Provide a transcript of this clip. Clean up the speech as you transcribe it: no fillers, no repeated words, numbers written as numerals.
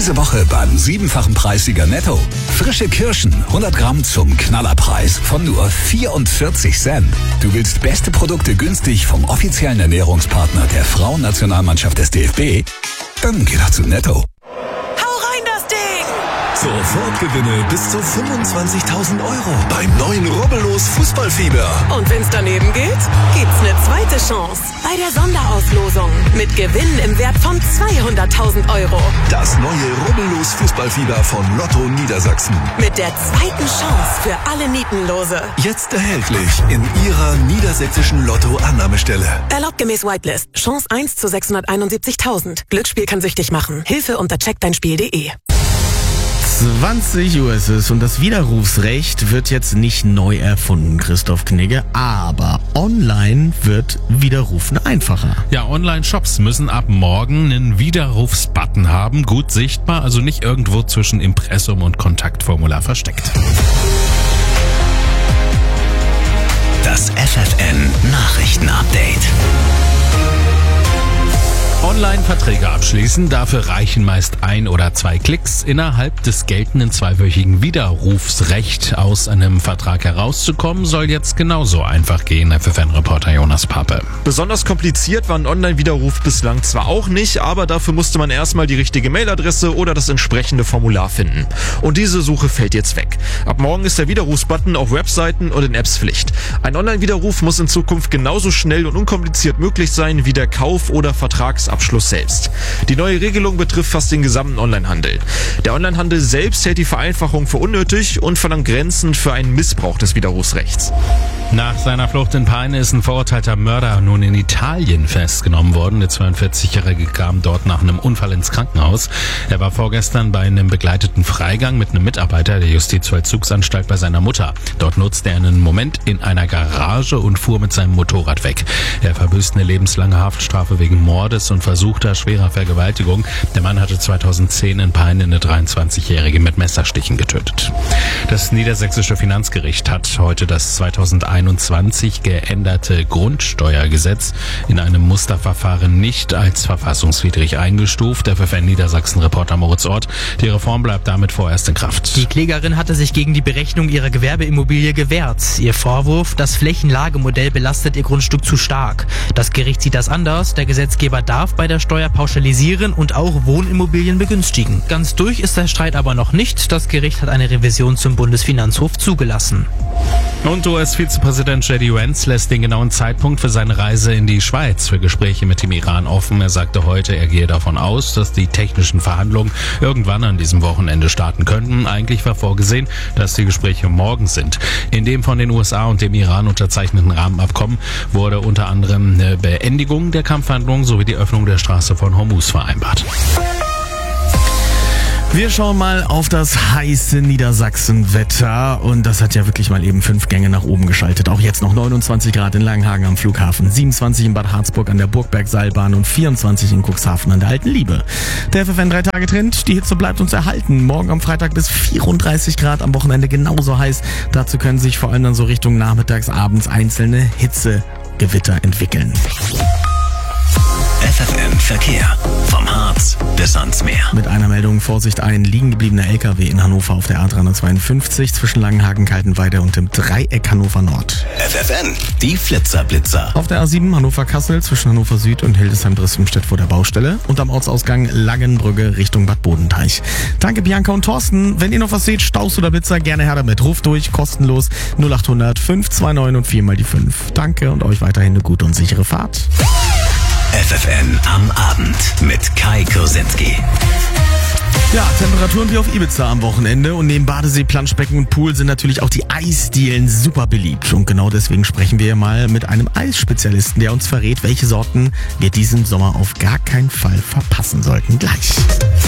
Diese Woche beim 7-fachen Preissieger Netto. Frische Kirschen, 100 Gramm zum Knallerpreis von nur 44 Cent. Du willst beste Produkte günstig vom offiziellen Ernährungspartner der Frauennationalmannschaft des DFB? Dann geh doch zu Netto. Sofortgewinne bis zu 25.000 Euro beim neuen Rubbellos Fußballfieber. Und wenn's daneben geht, gibt's eine zweite Chance bei der Sonderauslosung mit Gewinnen im Wert von 200.000 Euro. Das neue Rubbellos Fußballfieber von Lotto Niedersachsen. Mit der zweiten Chance für alle Nietenlose. Jetzt erhältlich in Ihrer niedersächsischen Lotto-Annahmestelle. Erlaubt gemäß Whitelist. Chance 1 zu 671.000. Glücksspiel kann süchtig machen. Hilfe unter checkdeinspiel.de. 20 Uhr ist es und das Widerrufsrecht wird jetzt nicht neu erfunden, Christoph Knigge, aber online wird Widerrufen einfacher. Ja, Online-Shops müssen ab morgen einen Widerrufsbutton haben, gut sichtbar, also nicht irgendwo zwischen Impressum und Kontaktformular versteckt. Das FFN-Nachrichten-Update. Online-Verträge abschließen, dafür reichen meist 1 oder 2 Klicks. Innerhalb des geltenden 2-wöchigen Widerrufsrechts aus einem Vertrag herauszukommen, soll jetzt genauso einfach gehen, FFN-Reporter Jonas Pape. Besonders kompliziert war ein Online-Widerruf bislang zwar auch nicht, aber dafür musste man erstmal die richtige Mailadresse oder das entsprechende Formular finden. Und diese Suche fällt jetzt weg. Ab morgen ist der Widerrufsbutton auf Webseiten und in Apps Pflicht. Ein Online-Widerruf muss in Zukunft genauso schnell und unkompliziert möglich sein wie der Kauf- oder Vertragsabschluss selbst. Die neue Regelung betrifft fast den gesamten Onlinehandel. Der Onlinehandel selbst hält die Vereinfachung für unnötig und verlangt Grenzen für einen Missbrauch des Widerrufsrechts. Nach seiner Flucht in Peine ist ein verurteilter Mörder nun in Italien festgenommen worden. Der 42-Jährige kam dort nach einem Unfall ins Krankenhaus. Er war vorgestern bei einem begleiteten Freigang mit einem Mitarbeiter der Justizvollzugsanstalt bei seiner Mutter. Dort nutzte er einen Moment in einer Garage und fuhr mit seinem Motorrad weg. Er verbüßt eine lebenslange Haftstrafe wegen Mordes und versuchter schwerer Vergewaltigung. Der Mann hatte 2010 in Peine eine 23-Jährige mit Messerstichen getötet. Das niedersächsische Finanzgericht hat heute das 2021 geänderte Grundsteuergesetz in einem Musterverfahren nicht als verfassungswidrig eingestuft. Der FFN Niedersachsen-Reporter Moritz Ort. Die Reform bleibt damit vorerst in Kraft. Die Klägerin hatte sich gegen die Berechnung ihrer Gewerbeimmobilie gewehrt. Ihr Vorwurf, das Flächenlagemodell belastet ihr Grundstück zu stark. Das Gericht sieht das anders. Der Gesetzgeber darf bei der Steuer pauschalisieren und auch Wohnimmobilien begünstigen. Ganz durch ist der Streit aber noch nicht. Das Gericht hat eine Revision zum Bundesfinanzhof zugelassen. Und US-Vizepräsident J.D. Vance lässt den genauen Zeitpunkt für seine Reise in die Schweiz für Gespräche mit dem Iran offen. Er sagte heute, er gehe davon aus, dass die technischen Verhandlungen irgendwann an diesem Wochenende starten könnten. Eigentlich war vorgesehen, dass die Gespräche morgen sind. In dem von den USA und dem Iran unterzeichneten Rahmenabkommen wurde unter anderem eine Beendigung der Kampfhandlungen sowie die Öffnung der Straße von Hormuz vereinbart. Wir schauen mal auf das heiße Niedersachsen-Wetter und das hat ja wirklich mal eben 5 Gänge nach oben geschaltet. Auch jetzt noch 29 Grad in Langenhagen am Flughafen, 27 in Bad Harzburg an der Burgbergseilbahn und 24 in Cuxhaven an der Alten Liebe. Der FFN 3-Tage-Trend, die Hitze bleibt uns erhalten. Morgen am Freitag bis 34 Grad, am Wochenende genauso heiß. Dazu können sich vor allem dann so Richtung nachmittags, abends einzelne Hitzegewitter entwickeln. FFN Verkehr. Vom Harz bis ans Meer. Mit einer Meldung, Vorsicht, ein liegen gebliebener LKW in Hannover auf der A352 zwischen Langenhagen, Kaltenweide und dem Dreieck Hannover Nord. FFN, die Flitzer-Blitzer. Auf der A7 Hannover-Kassel zwischen Hannover Süd und Hildesheim-Dresdenstedt vor der Baustelle und am Ortsausgang Langenbrügge Richtung Bad Bodenteich. Danke Bianca und Thorsten. Wenn ihr noch was seht, Staus oder Blitzer, gerne her damit. Ruft durch, kostenlos 0800 529 und 4 mal die 5. Danke und euch weiterhin eine gute und sichere Fahrt. FFN am Abend mit Kai Kursinski. Ja, Temperaturen wie auf Ibiza am Wochenende und neben Badesee, Planschbecken und Pool sind natürlich auch die Eisdielen super beliebt. Und genau deswegen sprechen wir mal mit einem Eisspezialisten, der uns verrät, welche Sorten wir diesen Sommer auf gar keinen Fall verpassen sollten. Gleich.